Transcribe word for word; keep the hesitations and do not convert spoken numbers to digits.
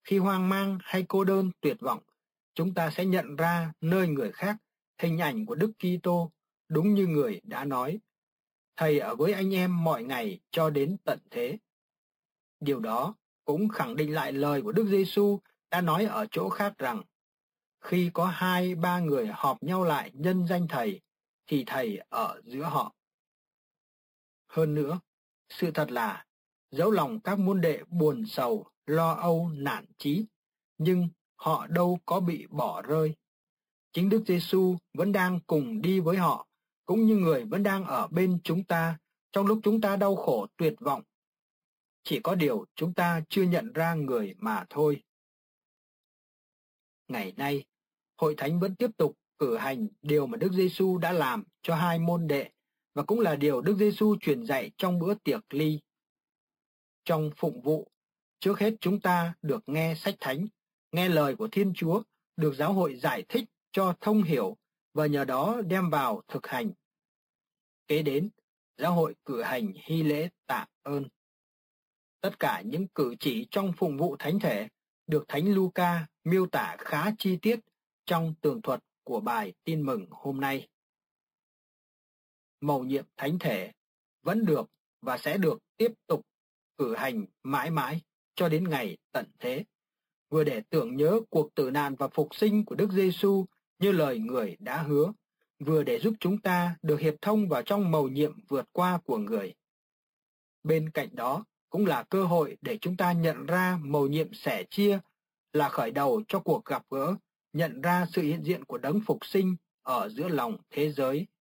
Khi hoang mang hay cô đơn tuyệt vọng, chúng ta sẽ nhận ra nơi người khác hình ảnh của Đức Kitô, đúng như người đã nói: Thầy ở với anh em mọi ngày cho đến tận thế. Điều đó cũng khẳng định lại lời của Đức Giêsu đã nói ở chỗ khác rằng: Khi có hai ba người họp nhau lại nhân danh Thầy, thì Thầy ở giữa họ. Hơn nữa, sự thật là, dẫu lòng các môn đệ buồn sầu, lo âu, nản chí, nhưng họ đâu có bị bỏ rơi. Chính Đức Giêsu vẫn đang cùng đi với họ, cũng như người vẫn đang ở bên chúng ta trong lúc chúng ta đau khổ tuyệt vọng. Chỉ có điều chúng ta chưa nhận ra người mà thôi. Ngày nay, Hội Thánh vẫn tiếp tục cử hành điều mà Đức Giêsu đã làm cho hai môn đệ, và cũng là điều Đức Giêsu truyền dạy trong bữa tiệc ly. Trong phụng vụ, trước hết chúng ta được nghe sách thánh, nghe lời của Thiên Chúa, được giáo hội giải thích cho thông hiểu và nhờ đó đem vào thực hành. Kế đến, giáo hội cử hành hy lễ tạ ơn. Tất cả những cử chỉ trong phụng vụ thánh thể được Thánh Luca miêu tả khá chi tiết trong tường thuật của bài tin mừng hôm nay. Mầu nhiệm thánh thể vẫn được và sẽ được tiếp tục cử hành mãi mãi cho đến ngày tận thế, vừa để tưởng nhớ cuộc tử nạn và phục sinh của Đức Giêsu như lời người đã hứa, vừa để giúp chúng ta được hiệp thông vào trong mầu nhiệm vượt qua của người. Bên cạnh đó cũng là cơ hội để chúng ta nhận ra mầu nhiệm sẻ chia là khởi đầu cho cuộc gặp gỡ, nhận ra sự hiện diện của đấng phục sinh ở giữa lòng thế giới